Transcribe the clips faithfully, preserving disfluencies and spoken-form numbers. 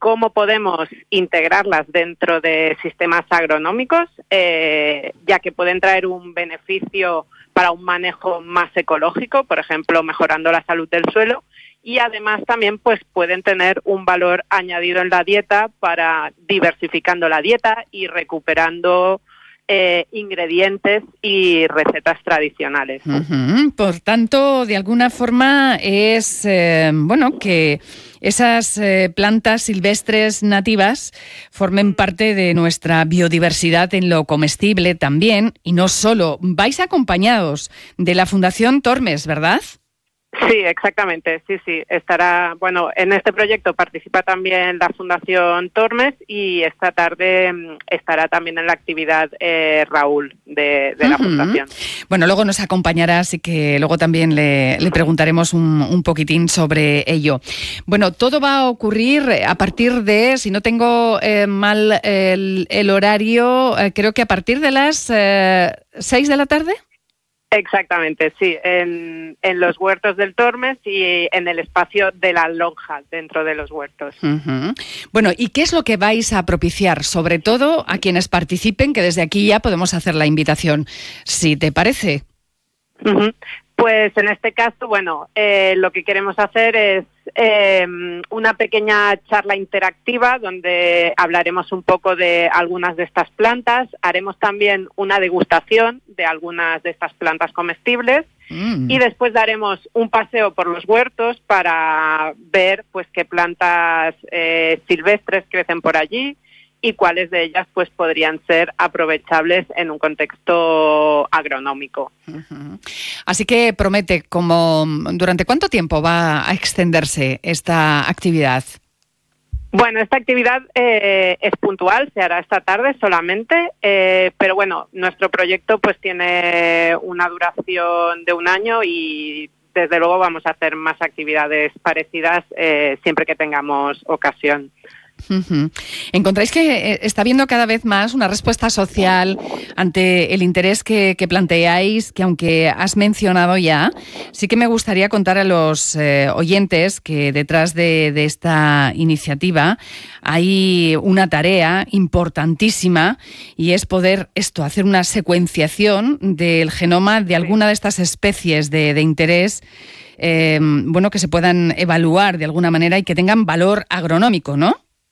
cómo podemos integrarlas dentro de sistemas agronómicos, eh, ya que pueden traer un beneficio para un manejo más ecológico, por ejemplo, mejorando la salud del suelo, y además también pues pueden tener un valor añadido en la dieta para diversificando la dieta y recuperando eh, ingredientes y recetas tradicionales. Uh-huh. Por tanto, de alguna forma es eh, bueno que esas eh, plantas silvestres nativas formen parte de nuestra biodiversidad en lo comestible también, y no solo. Vais acompañados de la Fundación Tormes, ¿verdad? Sí, exactamente, sí, sí. Estará, bueno, en este proyecto participa también la Fundación Tormes y esta tarde estará también en la actividad eh, Raúl de, de uh-huh. la Fundación. Bueno, luego nos acompañará, así que luego también le, le preguntaremos un, un poquitín sobre ello. Bueno, todo va a ocurrir a partir de, si no tengo eh, mal el, el horario, eh, creo que a partir de las eh, seis de la tarde. Exactamente, sí, en, en los huertos del Tormes y en el espacio de la lonja dentro de los huertos. Uh-huh. Bueno, ¿y qué es lo que vais a propiciar? Sobre todo a quienes participen, que desde aquí ya podemos hacer la invitación, si te parece. Uh-huh. Pues en este caso, bueno, eh, lo que queremos hacer es eh, una pequeña charla interactiva donde hablaremos un poco de algunas de estas plantas, haremos también una degustación de algunas de estas plantas comestibles mm. y después daremos un paseo por los huertos para ver pues qué plantas eh, silvestres crecen por allí y cuáles de ellas pues podrían ser aprovechables en un contexto agronómico. Uh-huh. Así que promete, como ¿durante cuánto tiempo va a extenderse esta actividad? Bueno, esta actividad eh, es puntual, se hará esta tarde solamente, eh, pero bueno, nuestro proyecto pues tiene una duración de un año y desde luego vamos a hacer más actividades parecidas eh, siempre que tengamos ocasión. Uh-huh. ¿Encontráis que está habiendo cada vez más una respuesta social ante el interés que, que planteáis, que aunque has mencionado ya, sí que me gustaría contar a los eh, oyentes que detrás de, de esta iniciativa hay una tarea importantísima y es poder esto, hacer una secuenciación del genoma de alguna de estas especies de, de interés eh, bueno, que se puedan evaluar de alguna manera y que tengan valor agronómico, ¿no?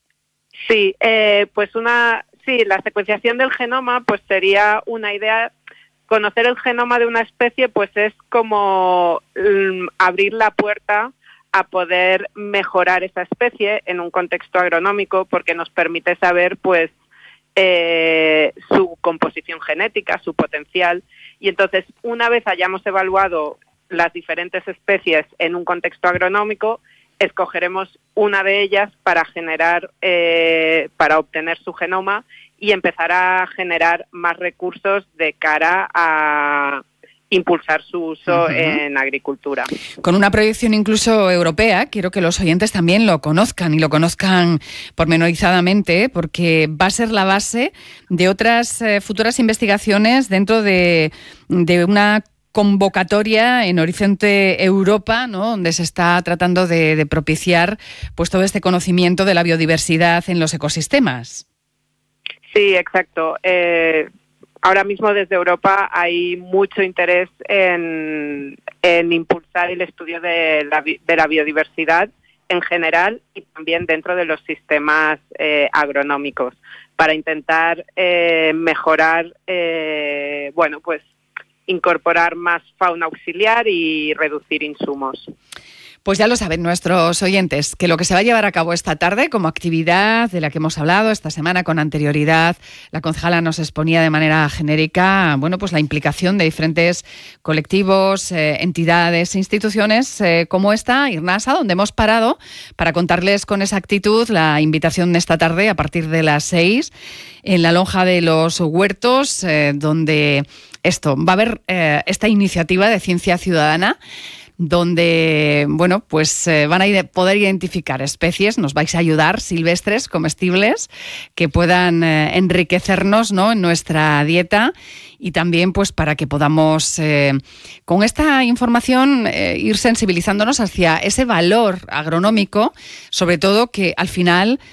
Sí, eh, pues una, sí, la secuenciación del genoma pues sería una idea. Conocer el genoma de una especie pues es como um, abrir la puerta a poder mejorar esa especie en un contexto agronómico porque nos permite saber pues eh, su composición genética, su potencial y entonces una vez hayamos evaluado las diferentes especies en un contexto agronómico escogeremos una de ellas para generar, eh, para obtener su genoma y empezar a generar más recursos de cara a impulsar su uso uh-huh. en agricultura. Con una proyección incluso europea, quiero que los oyentes también lo conozcan y lo conozcan pormenorizadamente, porque va a ser la base de otras eh, futuras investigaciones dentro de, de una convocatoria en Horizonte Europa, ¿no? Donde se está tratando de, de propiciar pues todo este conocimiento de la biodiversidad en los ecosistemas. Sí, exacto. Eh, ahora mismo desde Europa hay mucho interés en, en impulsar el estudio de la, de la biodiversidad en general y también dentro de los sistemas eh, agronómicos para intentar eh, mejorar, eh, bueno, pues incorporar más fauna auxiliar y reducir insumos. Pues ya lo saben nuestros oyentes, que lo que se va a llevar a cabo esta tarde como actividad de la que hemos hablado esta semana con anterioridad, la concejala nos exponía de manera genérica, bueno, pues la implicación de diferentes colectivos, eh, entidades, instituciones eh, como esta, IRNASA, donde hemos parado para contarles con exactitud la invitación de esta tarde a partir de las seis en la lonja de los huertos, eh, donde esto va a haber eh, esta iniciativa de ciencia ciudadana donde, bueno, pues eh, van a ir, poder identificar especies, nos vais a ayudar, silvestres, comestibles, que puedan eh, enriquecernos, ¿no?, en nuestra dieta y también pues para que podamos eh, con esta información eh, ir sensibilizándonos hacia ese valor agronómico, sobre todo que al final